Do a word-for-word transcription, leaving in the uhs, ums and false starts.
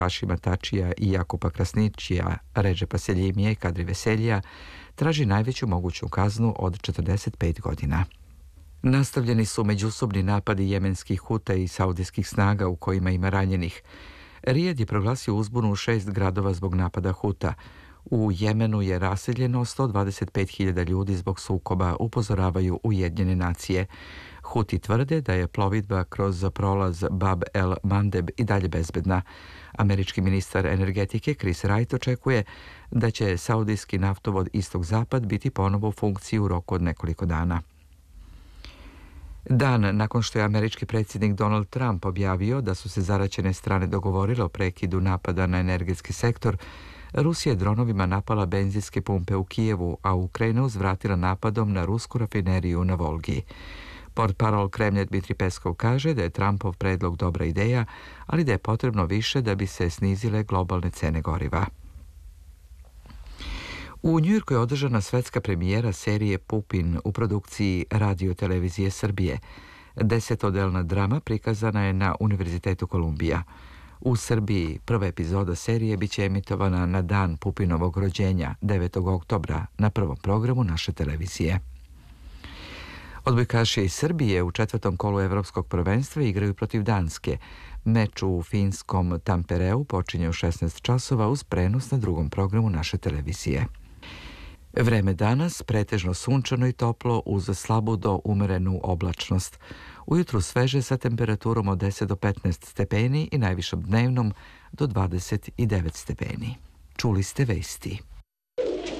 Hašima Tačija i Jakupa Krasnićija, Redžepa Seljimija i Kadri Veseljija traži najveću moguću kaznu od četrdeset pet godina. Nastavljeni su međusobni napadi jemenskih Huta i saudijskih snaga u kojima ima ranjenih. Rijad je proglasio uzbunu u šest gradova zbog napada Huta. U Jemenu je raseljeno sto dvadeset pet hiljada ljudi zbog sukoba, upozoravaju Ujedinjene nacije. Huti tvrde da je plovidba kroz prolaz Bab el Mandeb i dalje bezbedna. Američki ministar energetike Chris Wright očekuje da će saudijski naftovod Istok-Zapad biti ponovo u funkciji u roku od nekoliko dana. Dan nakon što je američki predsjednik Donald Trump objavio da su se zaraćene strane dogovorile o prekidu napada na energetski sektor, Rusija je dronovima napala benzinske pumpe u Kijevu, a Ukrajina uzvratila napadom na rusku rafineriju na Volgi. Portparol Kremlja Dmitri Peskov kaže da je Trumpov predlog dobra ideja, ali da je potrebno više da bi se snizile globalne cene goriva. U Njujorku je održana svetska premijera serije Pupin u produkciji Radio televizije Srbije. Desetodelna drama prikazana je na Univerzitetu Kolumbija. U Srbiji prva epizoda serije biće emitovana na dan Pupinovog rođenja, devetog oktobra, na prvom programu naše televizije. Odbojkaši iz Srbije u četvrtom kolu evropskog prvenstva igraju protiv Danske. Meč u finskom Tampereu počinje u šesnaest časova uz prenos na drugom programu naše televizije. Vreme danas pretežno sunčano i toplo uz slabu do umerenu oblačnost. Ujutru sveže sa temperaturom od deset do petnaest stepeni i najvišom dnevnom do dvadeset devet stepeni. Čuli ste vesti.